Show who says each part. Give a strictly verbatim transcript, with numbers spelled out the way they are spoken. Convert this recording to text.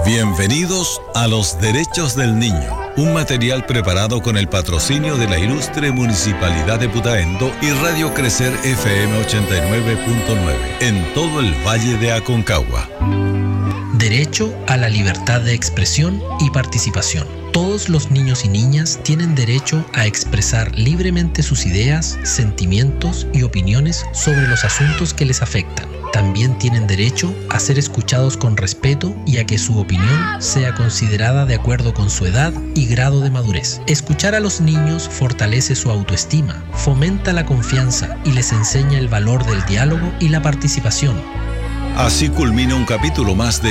Speaker 1: Bienvenidos a Los Derechos del Niño, un material preparado con el patrocinio de la ilustre Municipalidad de Putaendo y Radio Crecer F M ochenta y nueve punto nueve en todo el Valle de Aconcagua.
Speaker 2: Derecho a la libertad de expresión y participación. Todos los niños y niñas tienen derecho a expresar libremente sus ideas, sentimientos y opiniones sobre los asuntos que les afectan. También tienen derecho a ser escuchados con respeto y a que su opinión sea considerada de acuerdo con su edad y grado de madurez. Escuchar a los niños fortalece su autoestima, fomenta la confianza y les enseña el valor del diálogo y la participación.
Speaker 1: Así culmina un capítulo más de